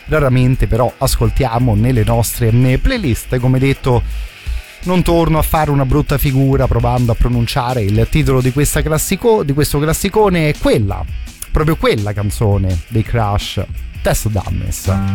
raramente però ascoltiamo nelle nostre playlist. Come detto, non torno a fare una brutta figura provando a pronunciare il titolo di questo classicone. È quella, proprio quella canzone dei Crash, Test Dummies.